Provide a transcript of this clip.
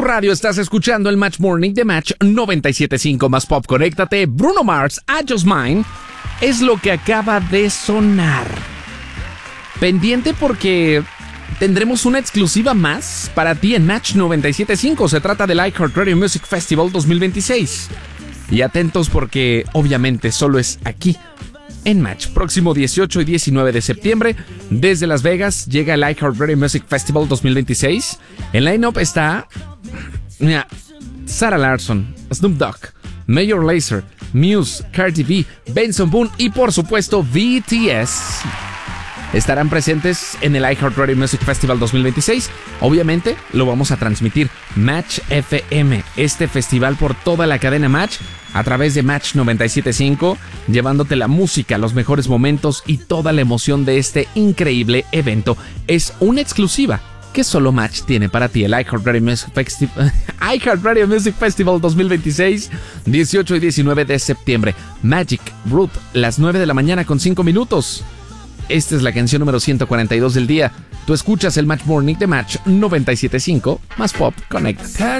radio estás escuchando el Match Morning de Match 97.5 más Pop. Conéctate. Bruno Mars, I Just Mine es lo que acaba de sonar. Pendiente porque tendremos una exclusiva más para ti en Match 97.5. Se trata del iHeartRadio Music Festival 2026. Y atentos porque obviamente solo es aquí en Match. Próximo 18 y 19 de septiembre desde Las Vegas llega el iHeartRadio Music Festival 2026. En line-up está Sarah Larsson, Snoop Dogg, Major Lazer, Muse, Cardi B, Benson Boone y por supuesto BTS. Estarán presentes en el iHeartRadio Music Festival 2026. Obviamente lo vamos a transmitir Match FM, este festival por toda la cadena Match a través de Match 97.5, llevándote la música, los mejores momentos y toda la emoción de este increíble evento. Es una exclusiva que solo Match tiene para ti, el iHeartRadio Music Festival 2026, 18 y 19 de septiembre. Magic Root, las 9 de la mañana con 5 minutos. Esta es la canción número 142 del día. Tú escuchas el Match Morning de Match 97.5 más Pop Connect.